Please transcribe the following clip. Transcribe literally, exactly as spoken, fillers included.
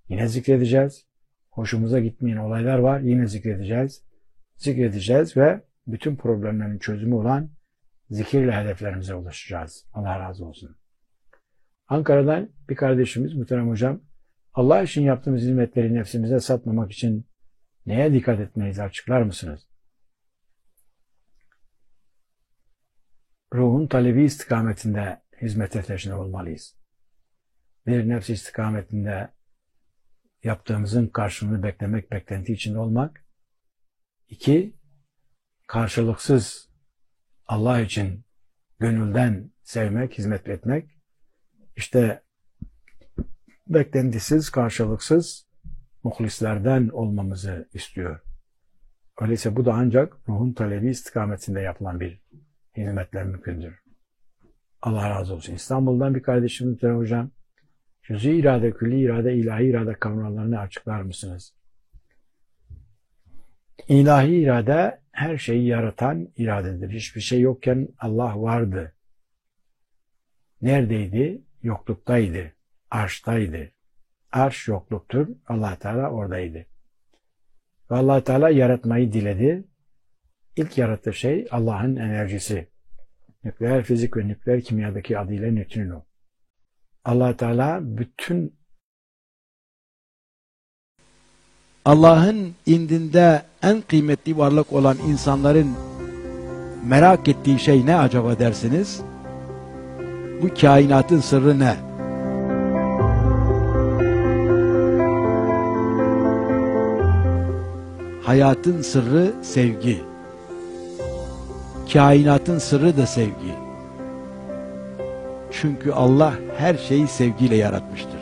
Yine zikredeceğiz. Hoşumuza gitmeyen olaylar var. Yine zikredeceğiz. Zikredeceğiz ve bütün problemlerin çözümü olan zikirle hedeflerimize ulaşacağız. Allah razı olsun. Ankara'dan bir kardeşimiz, muhterem hocam, Allah için yaptığımız hizmetleri nefsimize satmamak için neye dikkat etmeliyiz, açıklar mısınız? Ruhun talebi istikametinde hizmete teşne olmalıyız. Bir, nefs istikametinde yaptığımızın karşılığını beklemek, beklenti içinde olmak. İki, karşılıksız Allah için gönülden sevmek, hizmet etmek. İşte beklentisiz, karşılıksız muhlislerden olmamızı istiyor. Öyleyse bu da ancak ruhun talebi istikametinde yapılan bir hizmetle mümkündür. Allah razı olsun. İstanbul'dan bir kardeşimiz muhterem hocam, cüz-i irade, külli irade, ilahi irade kavramlarını açıklar mısınız? İlahi irade her şeyi yaratan iradedir. Hiçbir şey yokken Allah vardı. Neredeydi? Yokluktaydı. Arştaydı. Arş yokluktur. Allah Teala oradaydı. Ve Allah Teala yaratmayı diledi. İlk yarattığı şey Allah'ın enerjisi. Nükleer fizik ve nükleer kimyadaki adıyla nötrino. Allah Teala bütün Allah'ın indinde en kıymetli varlık olan insanların merak ettiği şey ne acaba dersiniz? Bu kainatın sırrı ne? Hayatın sırrı sevgi. Kainatın sırrı da sevgi. Çünkü Allah her şeyi sevgiyle yaratmıştır.